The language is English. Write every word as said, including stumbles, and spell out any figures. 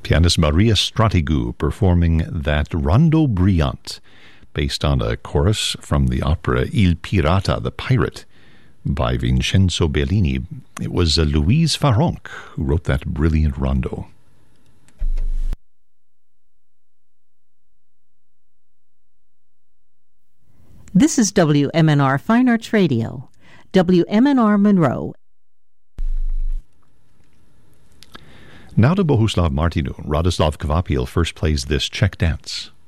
Pianist Maria Stratigou performing that Rondo Brillante, based on a chorus from the opera Il Pirata, the Pirate, by Vincenzo Bellini. It was uh, Louise Farronc who wrote that brilliant rondo. This is W M N R Fine Arts Radio, W M N R Monroe. Now to Bohuslav Martinu. Radoslav Kvapil first plays this Czech dance.